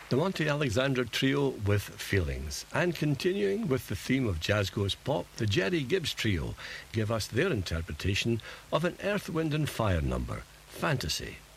The Monty Alexander Trio with Feelings. And continuing with the theme of Jazz Goes Pop, the Jerry Gibbs Trio give us their interpretation of an Earth, Wind and Fire number, Fantasy.